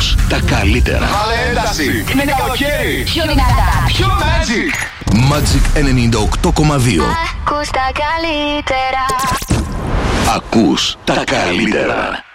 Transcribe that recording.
Ακούς τα καλύτερα. Βάλε ένταση. Είναι καλοκαίρι. Πιο δυνατά. Πιο Magic. Magic 98,2. Ακούς τα καλύτερα. Ακούς τα καλύτερα.